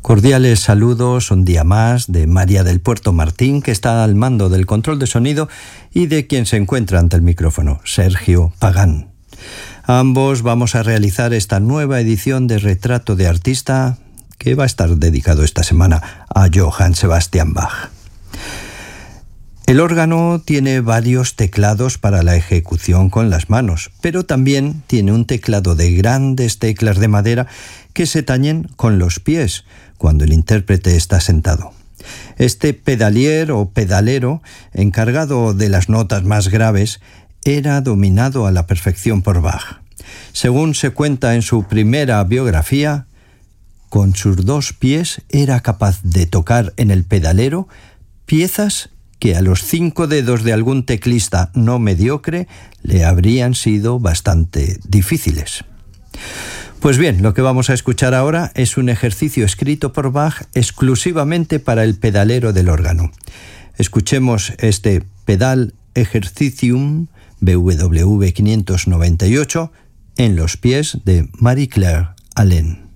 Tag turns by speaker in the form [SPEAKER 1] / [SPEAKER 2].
[SPEAKER 1] Cordiales saludos un día más de María del Puerto Martín, que está al mando del control de sonido, y de quien se encuentra ante el micrófono, Sergio Pagán. Ambos vamos a realizar esta nueva edición de Retrato de Artista, que va a estar dedicado esta semana a Johann Sebastian Bach. El órgano tiene varios teclados para la ejecución con las manos, pero también tiene un teclado de grandes teclas de madera que se tañen con los pies cuando el intérprete está sentado. Este pedalier o pedalero, encargado de las notas más graves, era dominado a la perfección por Bach. Según se cuenta en su primera biografía, con sus dos pies era capaz de tocar en el pedalero piezas que a los 5 dedos de algún teclista no mediocre le habrían sido bastante difíciles. Pues bien, lo que vamos a escuchar ahora es un ejercicio escrito por Bach exclusivamente para el pedalero del órgano. Escuchemos este Pedal Exercitium BWV 598 en los pies de Marie-Claire Alain.